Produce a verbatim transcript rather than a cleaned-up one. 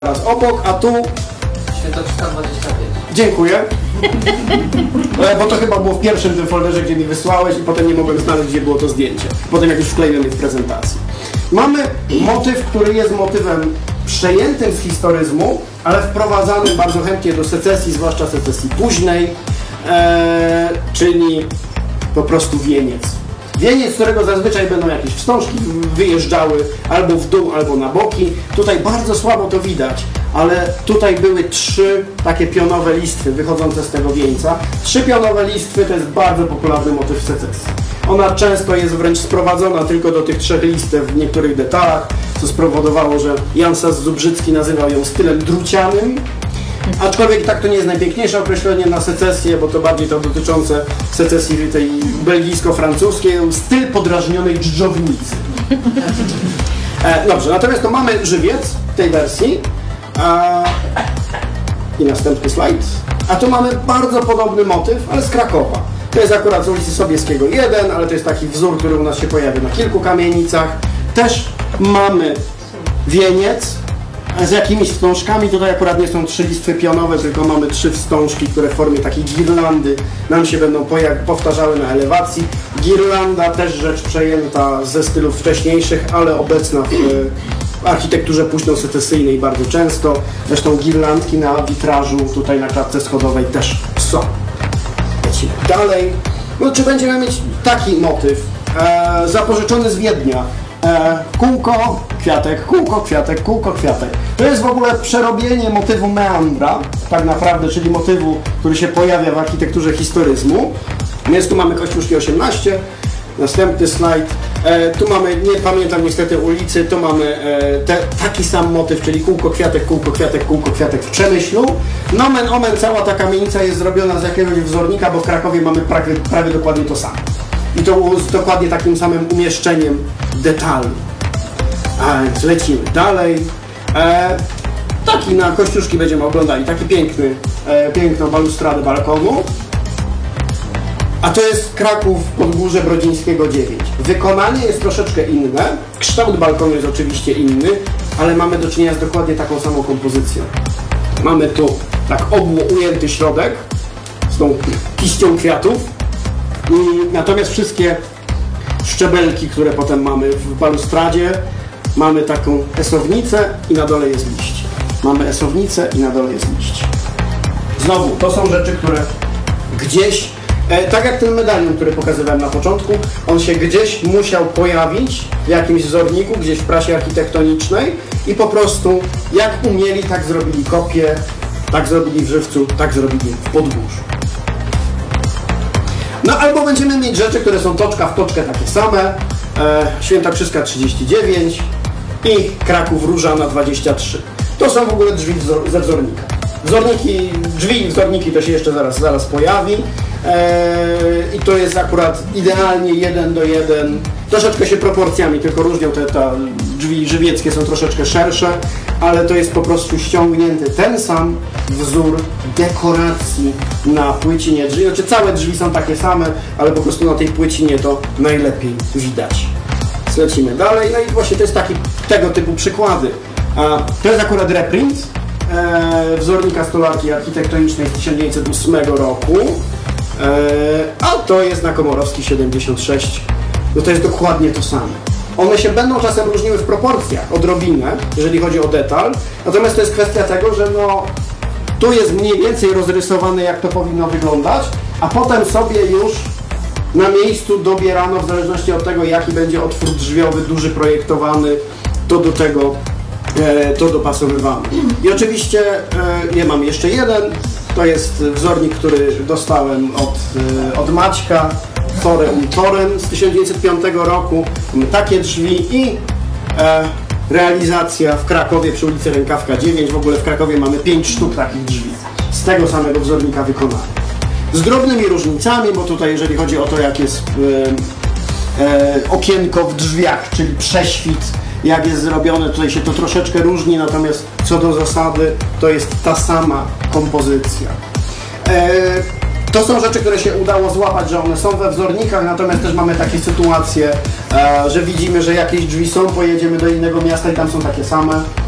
Teraz obok, a tu... Świętokrzyska dwadzieścia pięć. Dziękuję. Bo to chyba było w pierwszym tym folderze, gdzie mi wysłałeś i potem nie mogłem znaleźć, gdzie było to zdjęcie. Potem jak już wkleiłem je w prezentacji. Mamy motyw, który jest motywem przejętym z historyzmu, ale wprowadzanym bardzo chętnie do secesji, zwłaszcza secesji późnej, ee, czyli po prostu wieniec. Wieniec, z którego zazwyczaj będą jakieś wstążki wyjeżdżały albo w dół, albo na boki. Tutaj bardzo słabo to widać, ale tutaj były trzy takie pionowe listwy wychodzące z tego wieńca. Trzy pionowe listwy to jest bardzo popularny motyw w secesji. Ona często jest wręcz sprowadzona tylko do tych trzech listw w niektórych detalach, co spowodowało, że Jan Sas-Zubrzycki nazywał ją stylem drucianym. Aczkolwiek tak to nie jest najpiękniejsze określenie na secesję, bo to bardziej to dotyczące secesji tej belgijsko-francuskiej, styl podrażnionej dżdżownicy. E, dobrze, natomiast to mamy żywiec w tej wersji. A... I następny slajd. A tu mamy bardzo podobny motyw, ale z Krakowa. To jest akurat z ulicy Sobieskiego jeden, ale to jest taki wzór, który u nas się pojawia na kilku kamienicach. Też mamy wieniec z jakimiś wstążkami. Tutaj akurat nie są trzy listwy pionowe, tylko mamy trzy wstążki, które w formie takiej girlandy nam się będą powtarzały na elewacji. Girlanda też rzecz przejęta ze stylów wcześniejszych, ale obecna w architekturze późnosecesyjnej bardzo często. Zresztą girlandki na witrażu tutaj na klatce schodowej też są. Lecimy dalej. No, czy będziemy mieć taki motyw e, zapożyczony z Wiednia? E, kółko, kwiatek, kółko, kwiatek, kółko, kwiatek. To jest w ogóle przerobienie motywu meandra, tak naprawdę, czyli motywu, który się pojawia w architekturze historyzmu. Więc tu mamy Kościuszki osiemnaście. Następny slajd. E, tu mamy, nie pamiętam niestety ulicy, tu mamy e, te, taki sam motyw, czyli kółko, kwiatek, kółko, kwiatek, kółko, kwiatek w Przemyślu. Nomen omen, cała ta kamienica jest zrobiona z jakiegoś wzornika, bo w Krakowie mamy prawie, prawie dokładnie to samo. I to z dokładnie takim samym umieszczeniem detalu. A więc lecimy dalej. E, taki na Kościuszki będziemy oglądali, taki piękny, e, piękną balustradę balkonu. A to jest Kraków, Podgórze Brodzińskiego dziewięć. Wykonanie jest troszeczkę inne, kształt balkonu jest oczywiście inny, ale mamy do czynienia z dokładnie taką samą kompozycją. Mamy tu tak obło ujęty środek z tą kiścią kwiatów, natomiast wszystkie szczebelki, które potem mamy w balustradzie, mamy taką esownicę i na dole jest liść. Mamy esownicę i na dole jest liść. Znowu, to są rzeczy, które gdzieś E, tak jak ten medalion, który pokazywałem na początku, on się gdzieś musiał pojawić w jakimś wzorniku, gdzieś w prasie architektonicznej i po prostu jak umieli, tak zrobili kopię, tak zrobili w Żywcu, tak zrobili w Podgórzu. No albo będziemy mieć rzeczy, które są toczka w toczkę takie same, e, Świętokrzyska trzydzieści dziewięć i Kraków Różana dwadzieścia trzy. To są w ogóle drzwi wzor ze wzornika. Wzorniki, drzwi i wzorniki to się jeszcze zaraz, zaraz pojawi. Eee, I to jest akurat idealnie jeden do jeden. Troszeczkę się proporcjami tylko różnią, te, te drzwi żywieckie są troszeczkę szersze, ale to jest po prostu ściągnięty ten sam wzór dekoracji na płycinie drzwi. Znaczy całe drzwi są takie same, ale po prostu na tej płycinie to najlepiej widać. Lecimy dalej. No i właśnie to jest taki tego typu przykłady. A to jest akurat reprint e, wzornika stolarki architektonicznej z tysiąc dziewięćset ósmego roku. A to jest na Komorowski siedemdziesiąt sześć. No to jest dokładnie to samo. One się będą czasem różniły w proporcjach, odrobinę, jeżeli chodzi o detal. Natomiast to jest kwestia tego, że no tu jest mniej więcej rozrysowane, jak to powinno wyglądać, a potem sobie już na miejscu dobierano, w zależności od tego, jaki będzie otwór drzwiowy, duży projektowany, to do tego e, to dopasowywano. I oczywiście e, ja mam jeszcze jeden. To jest wzornik, który dostałem od, od Maćka, Torem Torem z tysiąc dziewięćset piątego roku. Mamy takie drzwi i e, realizacja w Krakowie przy ulicy Rękawka dziewięć. W ogóle w Krakowie mamy pięć sztuk takich drzwi z tego samego wzornika wykonane. Z drobnymi różnicami, bo tutaj jeżeli chodzi o to, jak jest e, e, okienko w drzwiach, czyli prześwit, jak jest zrobione, tutaj się to troszeczkę różni, natomiast co do zasady to jest ta sama kompozycja. E, to są rzeczy, które się udało złapać, że one są we wzornikach, natomiast też mamy takie sytuacje, e, że widzimy, że jakieś drzwi są, pojedziemy do innego miasta i tam są takie same.